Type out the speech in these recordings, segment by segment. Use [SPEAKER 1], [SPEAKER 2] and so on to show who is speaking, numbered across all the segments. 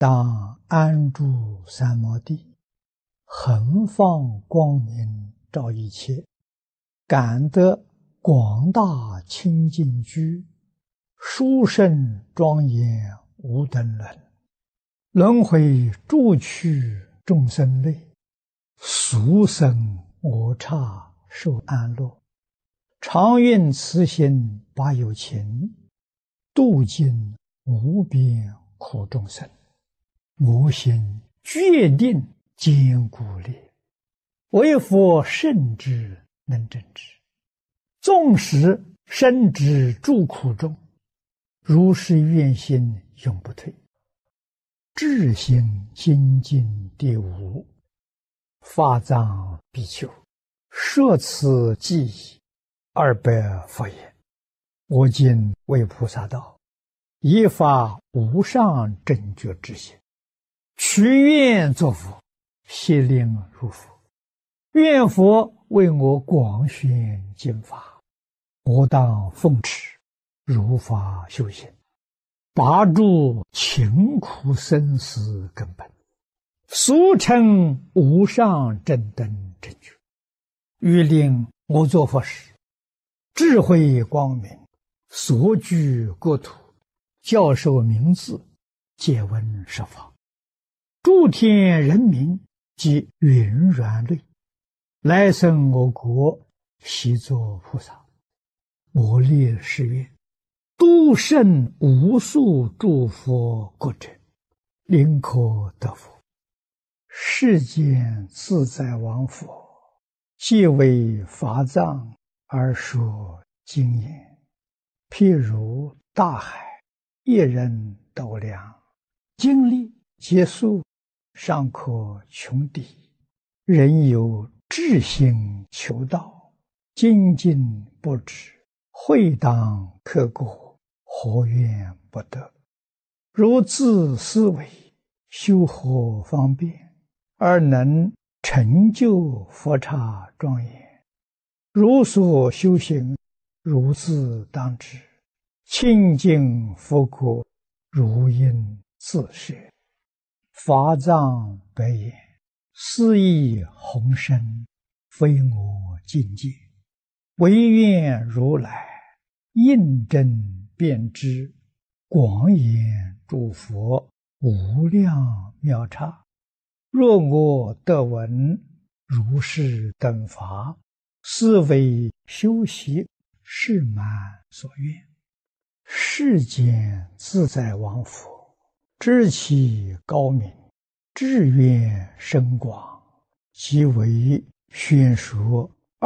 [SPEAKER 1] 当安住三摩地，恒放光明照一切，感得广大清净居，殊胜庄严无等伦。轮回诸趣众生类，俗生我刹受安乐。常愿慈心把有情，度尽无边苦众生。我心决定坚固力，唯佛圣智能证之。纵使身之诸苦中，如是愿心永不退。智心精进第五，法藏比丘，摄此记忆200佛言：我今为菩萨道，依发无上正觉之心，许愿作佛，悉令入佛。愿佛为我广宣经法，我当奉持，如法修行，拔除勤苦生死根本，俗称无上正等正觉。欲令我作佛时，智慧光明，所居国土，教授名字，借闻设法，诸天人民及云软类，来生我国，悉作菩萨。我立誓愿，度胜无数诸佛国者，临可得佛。世间自在王佛，皆为法藏而说经言，譬如大海，一人斗量，经历结束，尚可穷底。人有志心求道，精进不止，会当刻过，何怨不得？如自思维，修何方便，而能成就佛刹庄严？如所修行，如自当知，清净佛国，如应自摄。法藏白言：斯亦宏深，非我境界，唯愿如来印证遍知，广演诸佛无量妙刹。若我得闻如是等法，斯为修习誓满所愿。世间自在王佛，知其高明，志愿深广，即为宣说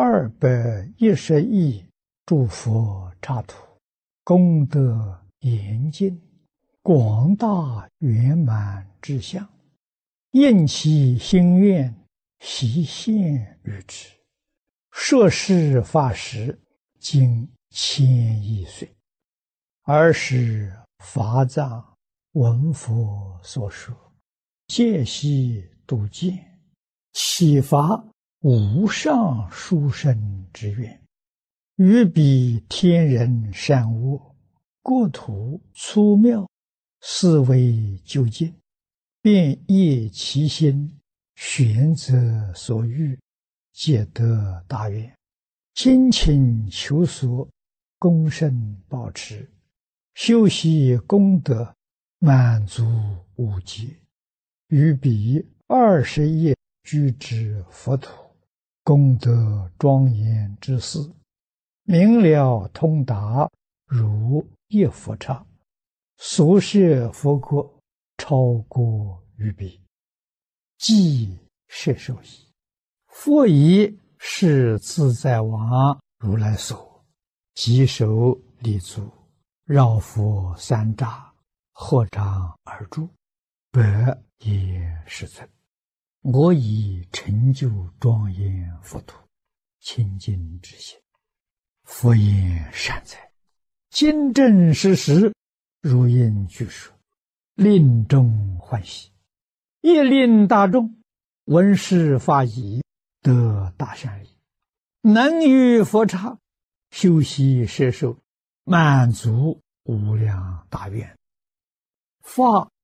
[SPEAKER 1] 210亿诸佛刹土，功德严尽，广大圆满之相，应其心愿，悉现于之。摄事法时，经1000亿岁。尔时法藏闻佛所说，戒悉度见，启发无上殊胜之愿，于彼天人善恶，国土粗妙，思维究竟，便业其心，选择所欲，皆得大愿，精勤求索，恭圣保持，修习功德，满足无极。于彼20亿居之佛土，功德庄严之事，明了通达，如一佛刹。所摄佛国，超过于彼，即摄受矣。佛以是自在王如来所，即手立足，绕佛3匝，合掌而住，百也世尊。我以成就庄严佛土，清净之心。佛言善哉，今正实实，如应具说，令众欢喜，亦令大众闻是法已，得大善利，能于佛刹修习摄受，满足无量大愿。法